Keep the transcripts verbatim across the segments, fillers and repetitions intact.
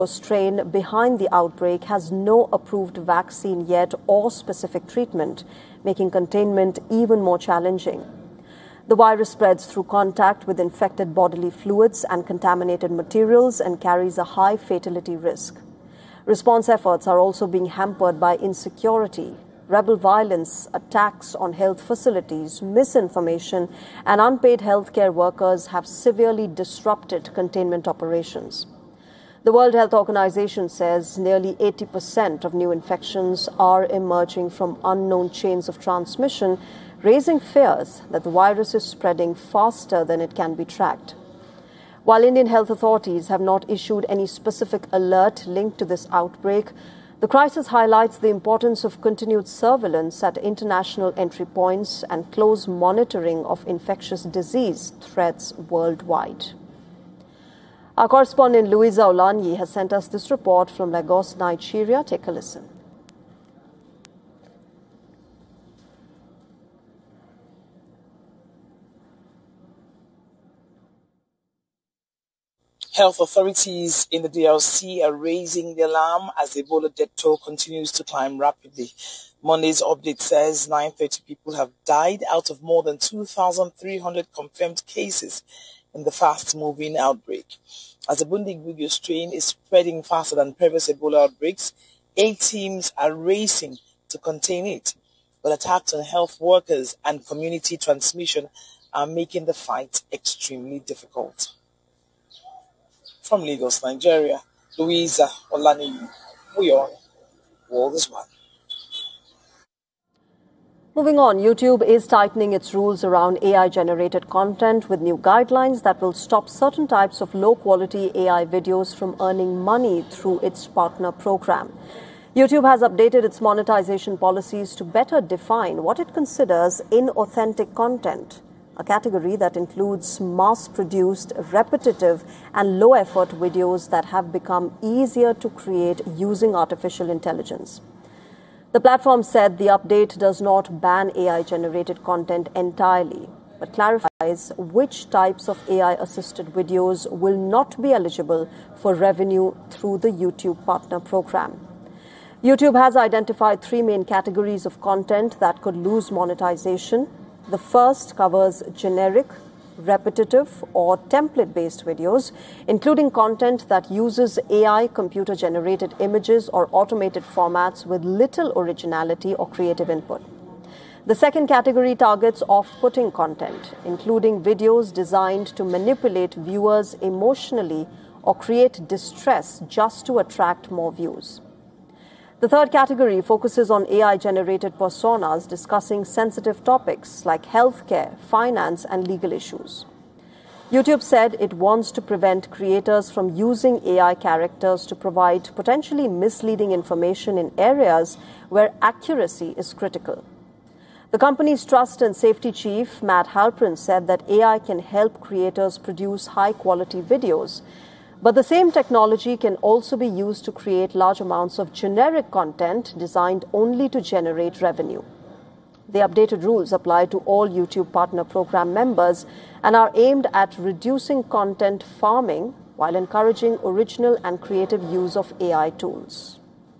strain behind the outbreak has no approved vaccine yet or specific treatment, making containment even more challenging. The virus spreads through contact with infected bodily fluids and contaminated materials and carries a high fatality risk. Response efforts are also being hampered by insecurity, rebel violence, attacks on health facilities, misinformation, and unpaid healthcare workers have severely disrupted containment operations. The World Health Organization says nearly eighty percent of new infections are emerging from unknown chains of transmission, raising fears that the virus is spreading faster than it can be tracked. While Indian health authorities have not issued any specific alert linked to this outbreak, the crisis highlights the importance of continued surveillance at international entry points and close monitoring of infectious disease threats worldwide. Our correspondent Louisa Olanyi has sent us this report from Lagos, Nigeria. Take a listen. Health authorities in the D R C are raising the alarm as the Ebola death toll continues to climb rapidly. Monday's update says nine hundred thirty people have died out of more than two thousand three hundred confirmed cases in the fast-moving outbreak. As the Bundibugyo strain is spreading faster than previous Ebola outbreaks, eight teams are racing to contain it. But attacks on health workers and community transmission are making the fight extremely difficult. From Lagos, Nigeria, Louisa Olanyi, we are World is One. Moving on, YouTube is tightening its rules around A I-generated content with new guidelines that will stop certain types of low-quality A I videos from earning money through its partner program. YouTube has updated its monetization policies to better define what it considers inauthentic content, a category that includes mass-produced, repetitive, and low-effort videos that have become easier to create using artificial intelligence. The platform said the update does not ban A I-generated content entirely, but clarifies which types of A I-assisted videos will not be eligible for revenue through the YouTube Partner Program. YouTube has identified three main categories of content that could lose monetization. The first covers generic, repetitive, or template-based videos, including content that uses A I computer-generated images or automated formats with little originality or creative input. The second category targets off-putting content, including videos designed to manipulate viewers emotionally or create distress just to attract more views. The third category focuses on A I-generated personas discussing sensitive topics like healthcare, finance, and legal issues. YouTube said it wants to prevent creators from using A I characters to provide potentially misleading information in areas where accuracy is critical. The company's trust and safety chief, Matt Halprin, said that A I can help creators produce high-quality videos, but the same technology can also be used to create large amounts of generic content designed only to generate revenue. The updated rules apply to all YouTube Partner Program members and are aimed at reducing content farming while encouraging original and creative use of A I tools.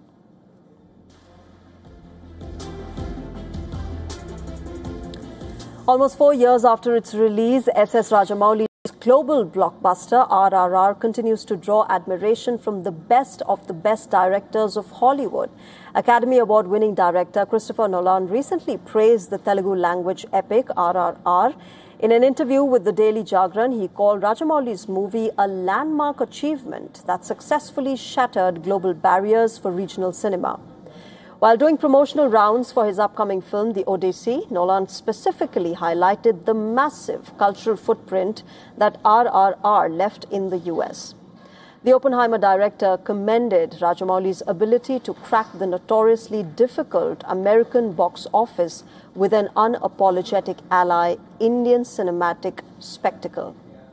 Almost four years after its release, S S Rajamouli's global blockbuster R R R continues to draw admiration from the best of the best directors of Hollywood. Academy Award-winning director Christopher Nolan recently praised the Telugu language epic R R R. In an interview with the Daily Jagran, he called Rajamouli's movie a landmark achievement that successfully shattered global barriers for regional cinema. While doing promotional rounds for his upcoming film, The Odyssey, Nolan specifically highlighted the massive cultural footprint that R R R left in the U S. The Oppenheimer director commended Rajamouli's ability to crack the notoriously difficult American box office with an unapologetic ally, Indian cinematic spectacle.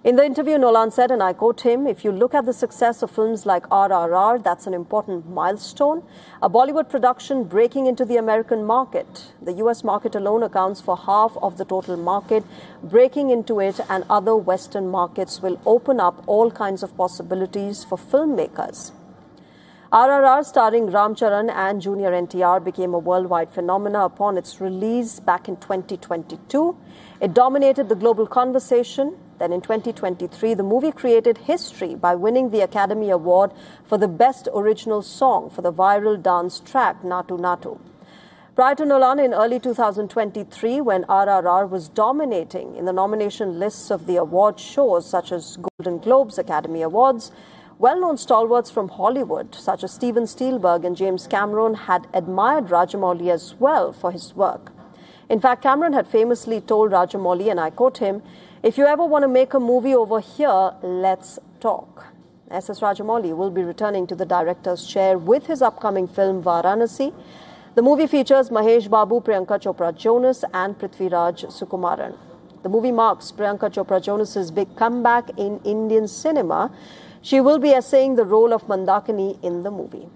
In the interview, Nolan said, and I quote him, "If you look at the success of films like R R R, that's an important milestone. A Bollywood production breaking into the American market. The U S market alone accounts for half of the total market. Breaking into it and other Western markets will open up all kinds of possibilities for filmmakers." R R R, starring Ram Charan and Junior N T R, became a worldwide phenomenon upon its release back in twenty twenty-two. It dominated the global conversation. Then in twenty twenty-three, the movie created history by winning the Academy Award for the Best Original Song for the viral dance track Natu Natu. Prior to Nolan, in early two thousand twenty-three, when R R R was dominating in the nomination lists of the award shows such as Golden Globes, Academy Awards, well-known stalwarts from Hollywood such as Steven Spielberg and James Cameron had admired Rajamouli as well for his work. In fact, Cameron had famously told Rajamouli, and I quote him, "If you ever want to make a movie over here, let's talk." S S Rajamouli will be returning to the director's chair with his upcoming film Varanasi. The movie features Mahesh Babu, Priyanka Chopra Jonas and Prithviraj Sukumaran. The movie marks Priyanka Chopra Jonas's big comeback in Indian cinema. She will be essaying the role of Mandakini in the movie.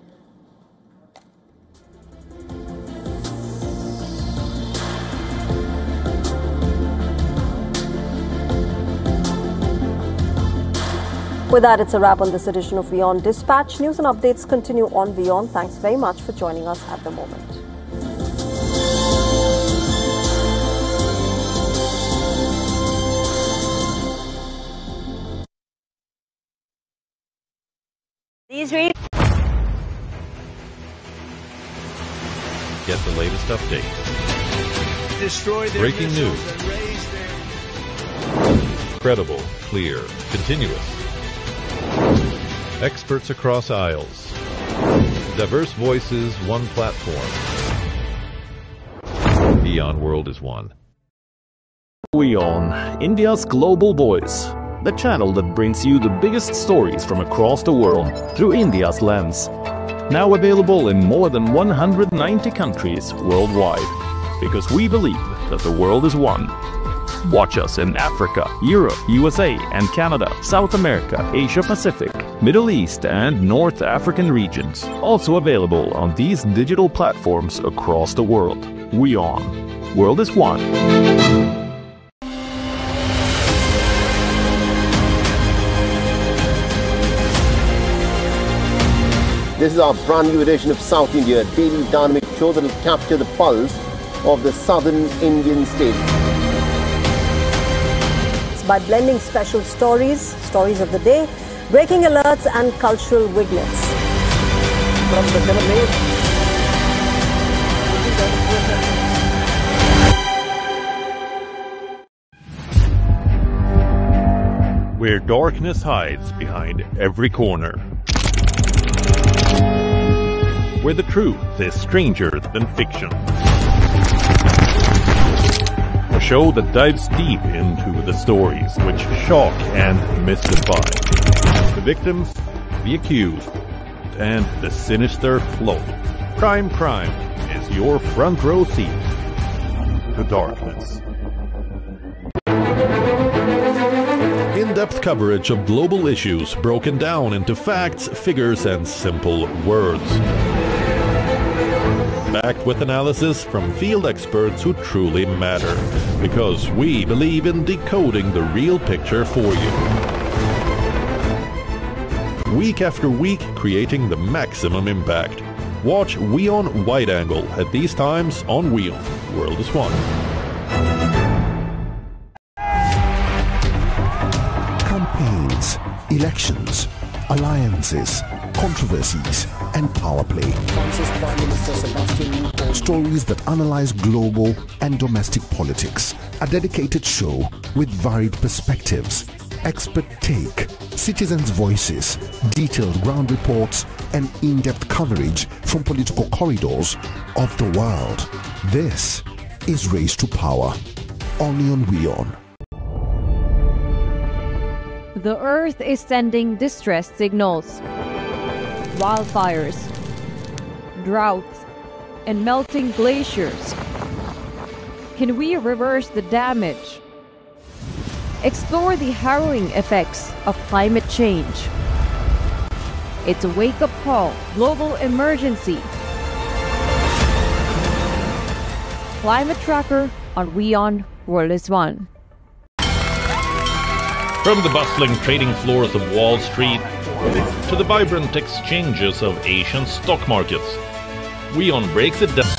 With that, it's a wrap on this edition of WION Dispatch. News and updates continue on WION. Thanks very much for joining us at the moment. These read. Get the latest updates. Destroy their Breaking missiles news. and raise their... Credible, clear, continuous. Experts across aisles. Diverse voices, one platform. WION World is one. WION, India's global voice. The channel that brings you the biggest stories from across the world through India's lens. Now available in more than one hundred ninety countries worldwide. Because we believe that the world is one. Watch us in Africa, Europe, U S A and Canada, South America, Asia Pacific, Middle East and North African regions. Also available on these digital platforms across the world. WION. World is one. This is our brand new edition of South India, a daily dynamic show that will capture the pulse of the southern Indian state. It's by blending special stories, stories of the day, breaking alerts and cultural vignettes. From the Where darkness hides behind every corner. Where the truth is stranger than fiction. A show that dives deep into the stories which shock and mystify. The victims, the accused, and the sinister flow. Crime Crime is your front row seat to darkness. In-depth coverage of global issues broken down into facts, figures, and simple words. Backed with analysis from field experts who truly matter. Because we believe in decoding the real picture for you. Week after week, creating the maximum impact. Watch WION Wide Angle at these times on WION. World is one. Campaigns, elections, alliances, controversies, and power play. Stories that analyze global and domestic politics. A dedicated show with varied perspectives, expert take, citizens' voices, detailed ground reports, and in-depth coverage from political corridors of the world. This is Race to Power, only on WION. The Earth is sending distress signals. Wildfires, droughts, and melting glaciers. Can we reverse the damage? explore the harrowing effects of climate change. It's a wake-up call, global emergency. Climate Tracker on WION World is One. From the bustling trading floors of Wall Street to the vibrant exchanges of Asian stock markets, WION breaks it down.